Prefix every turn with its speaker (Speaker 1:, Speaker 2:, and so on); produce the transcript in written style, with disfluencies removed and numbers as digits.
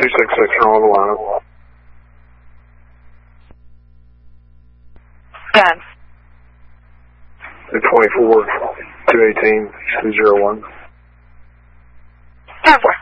Speaker 1: 366, you're on the line.
Speaker 2: Done.
Speaker 1: 24, 218, 201.
Speaker 2: 10-4.